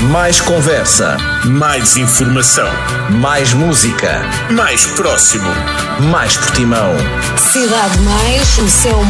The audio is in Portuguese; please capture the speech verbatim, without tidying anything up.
Mais conversa. Mais informação. Mais música. Mais próximo. Mais Portimão. Cidade Mais, o seu